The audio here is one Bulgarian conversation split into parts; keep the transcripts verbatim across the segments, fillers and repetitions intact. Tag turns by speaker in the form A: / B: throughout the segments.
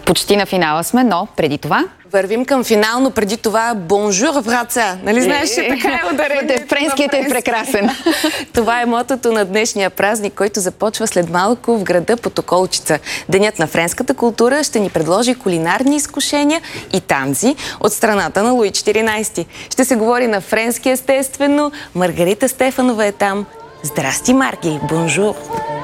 A: Почти на финала сме, но преди това...
B: Вървим към финал, но преди това бонжур, братца! Нали знаеш, че така е ударението?
A: Френският е прекрасен.
B: Това е мотото на днешния празник, който започва след малко в града Потоколчица. Денят на френската култура ще ни предложи кулинарни изкушения и танци от страната на Луи четиринайсети. Ще се говори на френски, естествено. Маргарита Стефанова е там. Здрасти, Марги! Бонжур!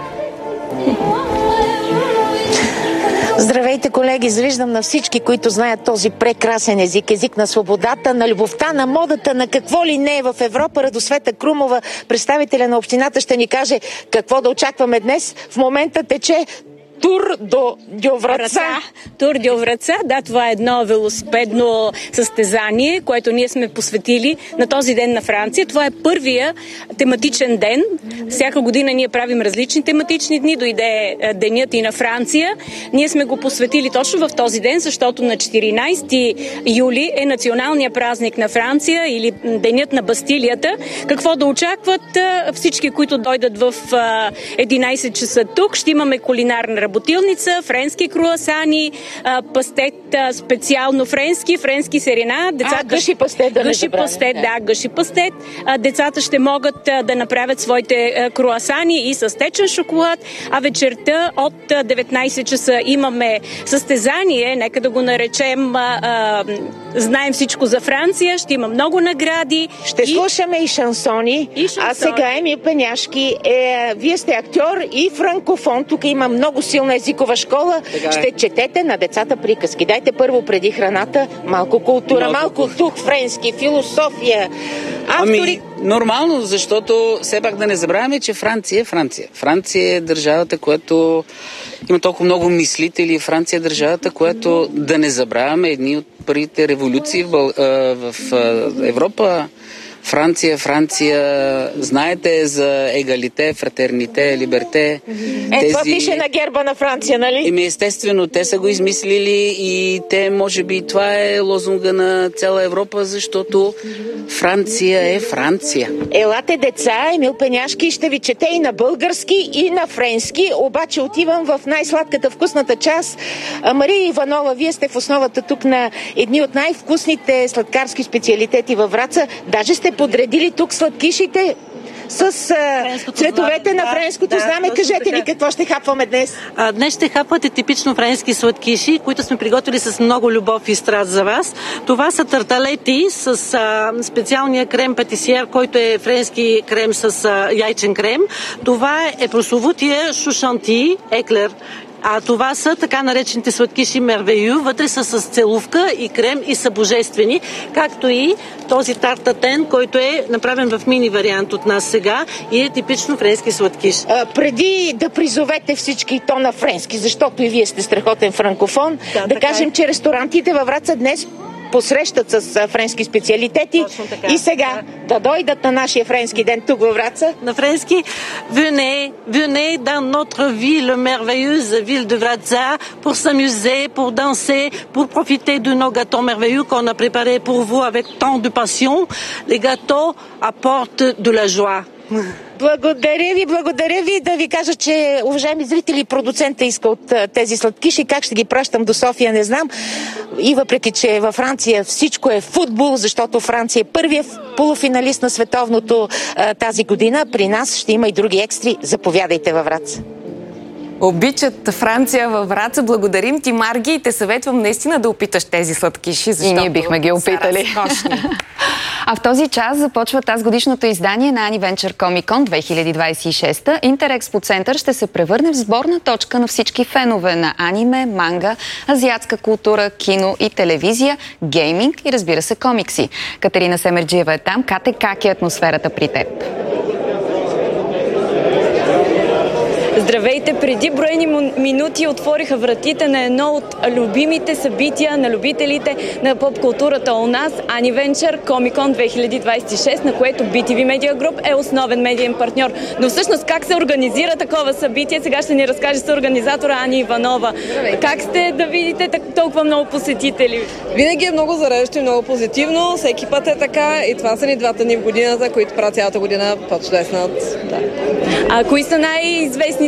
C: Здравейте, колеги! Завиждам на всички, които знаят този прекрасен език. Език на свободата, на любовта, на модата, на какво ли не е в Европа. Радосвета Крумова, представителя на общината, ще ни каже какво да очакваме днес. В момента тече Тур до Дьовраца.
D: Тур до Враца, да, това е едно велосипедно състезание, което ние сме посветили на този ден на Франция. Това е първия тематичен ден. Всяка година ние правим различни тематични дни, дойде денят и на Франция. Ние сме го посветили точно в този ден, защото на четиринайсети юли е националният празник на Франция или денят на Бастилията. Какво да очакват всички, които дойдат в единайсет часа тук? Ще имаме кулинарна работилница, френски круасани, пастет специално френски, френски серена.
C: Децата... А, гъши пастет, да
D: гъши
C: не забравя.
D: Пастет, да, гъши пастет. Децата ще могат да направят своите круасани и с течен шоколад, а вечерта от деветнайсет часа имаме състезание, нека да го наречем а, а, знаем всичко за Франция, ще има много награди.
C: Ще и... слушаме и шансони, и шансони. А сега Емил Пеняшки, е, вие сте актьор и франкофон, тук има много силна езикова школа, е. Ще четете на децата приказки. Дайте първо преди храната малко култура, малко, малко дух френски, философия, автори...
E: Ами, нормално, защото все пак да не забравяме, че Франция е Франция. Франция е държавата, която има толкова много мислители. Франция е държавата, която да не забравяме едни от първите революции в, Бъл... в Европа. Франция, Франция, знаете за егалите, фратерните, либерте.
C: Е, тези... това пише на герба на Франция, нали?
E: Еми, естествено, те са го измислили и те, може би, това е лозунга на цяла Европа, защото Франция е Франция.
C: Елате, деца, Емил Пеняшки ще ви чете и на български, и на френски, обаче отивам в най-сладката, вкусната част. Мария Иванова, вие сте в основата тук на едни от най-вкусните сладкарски специалитети във Враца. Даже сте подредили тук сладкишите с а, цветовете на френското да, знаме. Кажете така. Ни какво ще хапваме днес.
F: А, днес ще хапвате типично френски сладкиши, които сме приготвили с много любов и страст за вас. Това са тарталети с а, специалния крем патисиер, който е френски крем с а, яйчен крем. Това е прословутия шушанти, еклер. А това са така наречените сладкиши мервею. Вътре са с целувка и крем и са божествени, както и този тартатен, който е направен в мини вариант от нас сега и е типично френски сладкиш.
C: А, преди да призовете всички то на френски, защото и вие сте страхотен франкофон, да, да кажем, е. Че ресторантите във Враца днес посрещат с френски специалитети и сега да. да дойдат на нашия френски ден тук във Враца.
F: На френски venez, venez dans notre ville merveilleuse, ville de Vratza, pour s'amuser, pour danser, pour profiter de nos gâteaux merveilleux qu'on a préparés pour vous avec tant de passion. Les gâteaux apportent de la joie.
C: Благодаря ви, благодаря ви. Да ви кажа, че, уважаеми зрители, продуцента иска от тези сладкиши. Как ще ги пращам до София, не знам. И въпреки, че във Франция всичко е футбол, защото Франция е първият полуфиналист на световното тази година, при нас ще има и други екстри. Заповядайте във Враца.
B: Обичат Франция във Враца. Благодарим ти, Марги, и те съветвам наистина да опиташ тези сладкиши, защото
A: и ние бихме ги опитали. А в този час започва тази годишното издание на Ани-Венчър Комикон две хиляди двадесет и шеста. Интерекспо център ще се превърне в сборна точка на всички фенове на аниме, манга, азиатска култура, кино и телевизия, гейминг и, разбира се, комикси. Катерина Семерджиева е там. Кате, как е атмосферата при теб?
G: Здравейте! Преди броени минути отвориха вратите на едно от любимите събития на любителите на поп-културата у нас, Ани-Венчър Комикон две хиляди двадесет и шеста, на което би ти ви Media Group е основен медиен партньор. Но всъщност как се организира такова събитие? Сега ще ни разкаже съорганизатора Ани Иванова. Здравейте. Как сте да видите толкова много посетители?
H: Винаги е много зареждащо и много позитивно. Всеки път е така и това са ни двата дни в годината, които правят цялата година по-чудеснат. Да.
G: А кои са най-известните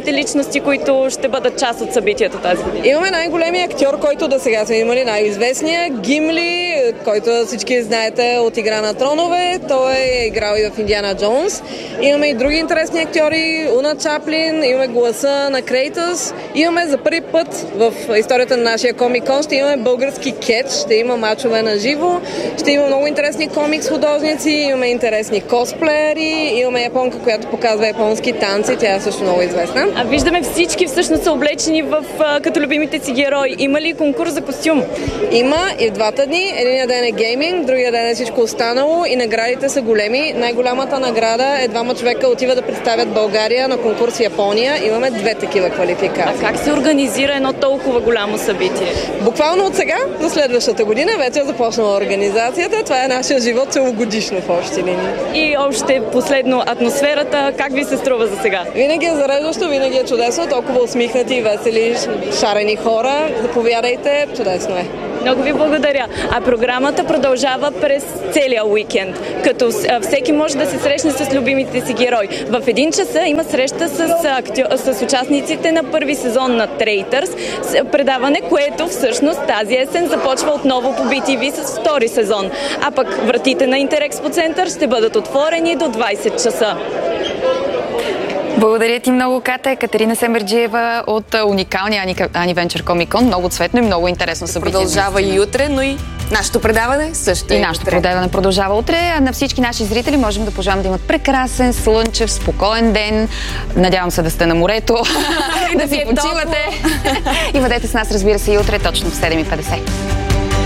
G: най-големите личности, които ще бъдат част от събитието тази година?
H: Имаме най-големия актьор, който до сега сме имали, най-известния Гимли, който всички знаете от Игра на тронове. Той е играл и в Индиана Джонс. Имаме и други интересни актьори, Уна Чаплин, имаме гласа на Крейтъс. Имаме за първи път в историята на нашия комик-кон, ще имаме български кетч, ще има мачове на живо, ще има много интересни комикс художници, имаме интересни косплеери, имаме японка, която показва японски танци, тя е също много известна.
G: А виждаме всички всъщност са облечени в, като любимите си герои. Има ли конкурс за костюм?
H: Има и в двата дни. Единия ден е гейминг, другия ден е всичко останало и наградите са големи. Най-голямата награда е двама човека отива да представят България на конкурс Япония. Имаме две такива квалификации.
G: А как се организира едно толкова голямо събитие?
H: Буквално от сега до следващата година вече е започнала организацията. Това е нашия живот целогодишно в общи линии.
G: И още последно, атмосферата, как ви се струва за сега?
H: Винаги е зареждащо, винаги е чудесно, толкова усмихнати, весели, шарени хора. Заповядайте, чудесно е.
G: Много ви благодаря. А програмата продължава през целия уикенд, като всеки може да се срещне с любимите си герои. В един часа има среща с, актьо... с участниците на първи сезон на Трейтърс, предаване, което всъщност тази есен започва отново по би ти ви с втори сезон. А пък вратите на Интерекспо център ще бъдат отворени до двайсет часа.
A: Благодаря ти много, Ката. Екатерина Семерджиева от уникалния Анивенчър Комик-кон. Много цветно и много интересно събитие.
B: Продължава и утре, но и нашето предаване също
A: и
B: е
A: нашето
B: утре.
A: предаване продължава утре. А на всички наши зрители можем да пожелам да имат прекрасен, слънчев, спокоен ден. Надявам се да сте на морето, да си почивате. И бъдете с нас, разбира се, и утре точно в седем и петдесет.